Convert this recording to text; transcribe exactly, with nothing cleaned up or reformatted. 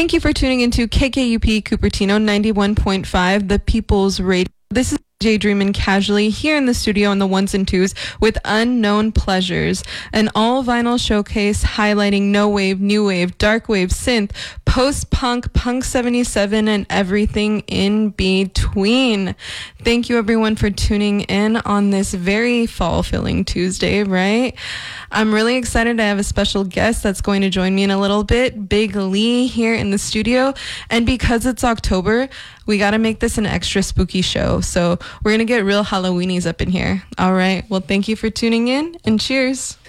Thank you for tuning into K K U P Cupertino ninety-one point five, the People's Radio. This is Jay Dreamin' Casually here in the studio on the ones and twos with Unknown Pleasures, an all-vinyl showcase highlighting no wave, new wave, dark wave, synth, post-punk, punk seventy-seven, and everything in between. Thank you everyone for tuning in on this very fall-filling Tuesday, right? I'm really excited to have a special guest that's going to join me in a little bit, Big Lee, here in the studio. And because it's October, we got to make this an extra spooky show. So we're going to get real Halloweenies up in here. All right. Well, thank you for tuning in and cheers.